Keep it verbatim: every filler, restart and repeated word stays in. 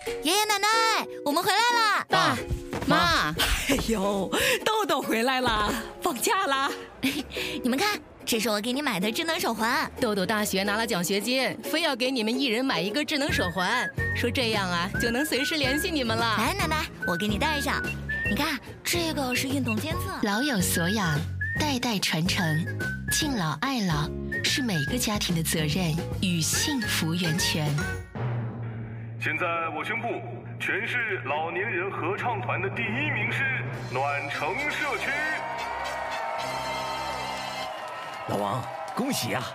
爷爷奶奶，我们回来啦！ 爸妈， 哎呦，豆豆回来啦，放假啦！ 你们看，这是我给你买的智能手环。 豆豆大学拿了奖学金，非要给你们一人买一个智能手环，说这样啊就能随时联系你们了。 来，奶奶，我给你戴上。你看，这个是运动监测， 老有所养，代代传承，敬老爱老是每个家庭的责任与幸福源泉。 现在我宣布，全市老年人合唱团的第一名是暖城社区。 老王，恭喜啊！